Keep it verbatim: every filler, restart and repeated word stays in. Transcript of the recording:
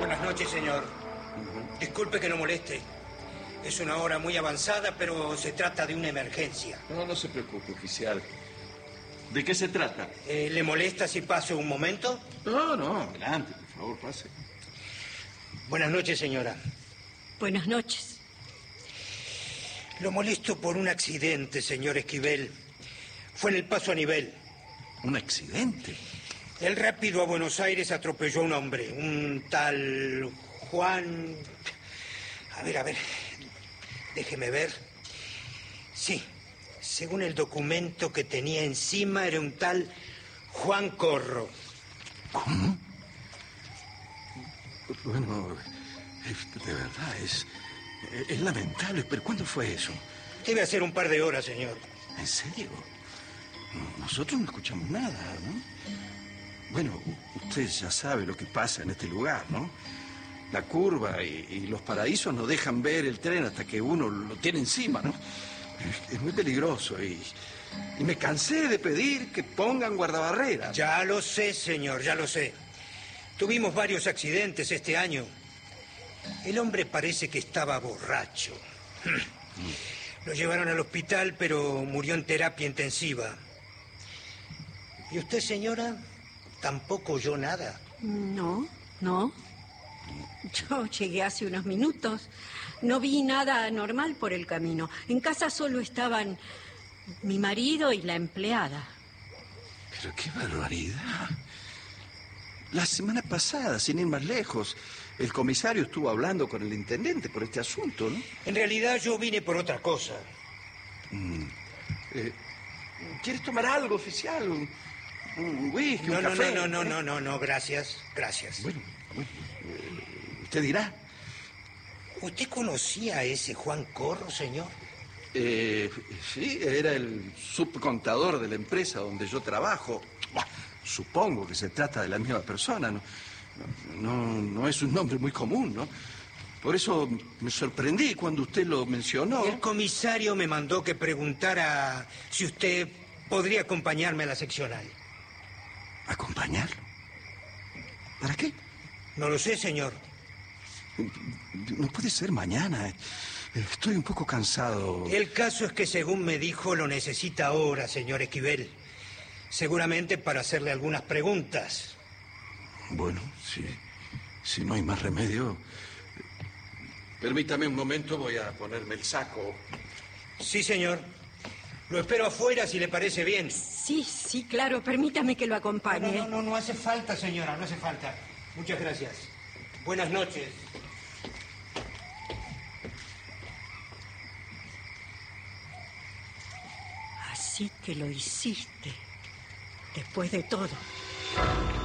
Buenas noches, señor. Uh-huh. Disculpe que no moleste. Es una hora muy avanzada, pero se trata de una emergencia. No, no se preocupe, oficial. ¿De qué se trata? Eh, ¿Le molesta si paso un momento? No, no, adelante, por favor, pase. Buenas noches, señora. Buenas noches. Lo molesto por un accidente, señor Esquivel. Fue en el paso a nivel. ¿Un accidente? El rápido a Buenos Aires atropelló a un hombre, un tal Juan... A ver, a ver, déjeme ver. Sí, según el documento que tenía encima, era un tal Juan Corro. ¿Cómo? Bueno, de verdad, es, es lamentable, pero ¿cuándo fue eso? Debe hacer un par de horas, señor. ¿En serio? Nosotros no escuchamos nada, ¿no? Bueno, usted ya sabe lo que pasa en este lugar, ¿no? La curva y, y los paraísos no dejan ver el tren hasta que uno lo tiene encima, ¿no? Es, es muy peligroso y, y me cansé de pedir que pongan guardabarreras. Ya lo sé, señor, ya lo sé. Tuvimos varios accidentes este año. El hombre parece que estaba borracho. Lo llevaron al hospital, pero murió en terapia intensiva. ¿Y usted, señora, tampoco oyó nada? No, no. Yo llegué hace unos minutos. No vi nada anormal por el camino. En casa solo estaban mi marido y la empleada. Pero qué barbaridad. La semana pasada, sin ir más lejos, el comisario estuvo hablando con el intendente por este asunto, ¿no? En realidad yo vine por otra cosa. Mm. Eh, ¿Quieres tomar algo, oficial? Un, un whisky, No, un no, café. no, no, no, no, no, gracias, gracias. Bueno, bueno eh, usted dirá. ¿Usted conocía a ese Juan Corro, señor? Eh, sí, era el subcontador de la empresa donde yo trabajo. Bah, supongo que se trata de la misma persona, ¿no? No, no es un nombre muy común, ¿no? Por eso me sorprendí cuando usted lo mencionó. El comisario me mandó que preguntara si usted podría acompañarme a la seccional. ¿Acompañarlo? ¿Para qué? No lo sé, señor. No puede ser mañana. Estoy un poco cansado. El caso es que, según me dijo, lo necesita ahora, señor Esquivel. Seguramente para hacerle algunas preguntas. Bueno, si, si no hay más remedio... Permítame un momento, voy a ponerme el saco. Sí, señor. Lo espero afuera, si le parece bien. Sí, sí, claro. Permítame que lo acompañe. No, no, no, no hace falta, señora, no hace falta. Muchas gracias. Buenas noches. Así que lo hiciste, después de todo.